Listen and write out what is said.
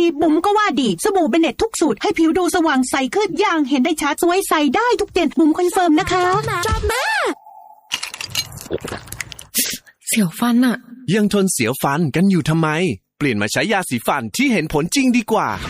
บุ๋มก็ว่าดีสบู่เบเน็ตทุกสูตรให้ผิวดูสว่างใสขึ้นอย่างเห็นได้ชัดสวยใสได้ทุกเดือนบุ๋มคอนเฟิร์มนะคะจอบแม่เสียวฟันอะยังทนเสียวฟันกันอยู่ทำไมเปลี่ยนมาใช้ยาสีฟันที่เห็นผลจริงดีกว่า